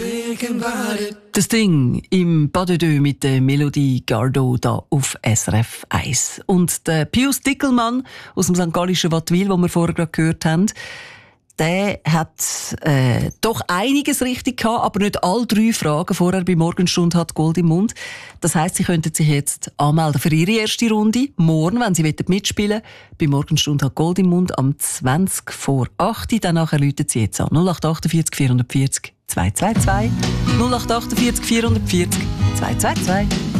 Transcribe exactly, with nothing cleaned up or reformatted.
Das Ding im Pas de Deux mit der Melodie Gardot da auf S R F eins. Und der Pius Dickelmann aus dem Sankt Gallischen Wattwil, den wir vorher gerade gehört haben, der hat äh, doch einiges richtig gehabt, aber nicht alle drei Fragen vorher bei Morgenstunde hat Gold im Mund. Das heisst, Sie könnten sich jetzt anmelden für Ihre erste Runde. Morgen, wenn Sie mitspielen wollen, bei Morgenstunde hat Gold im Mund am zwanzig vor acht. Danach läutet Sie jetzt an null acht achtundvierzig vierhundertvierzig zwei zwei zwei null acht achtundvierzig vierhundertvierzig zwei zwei zwei.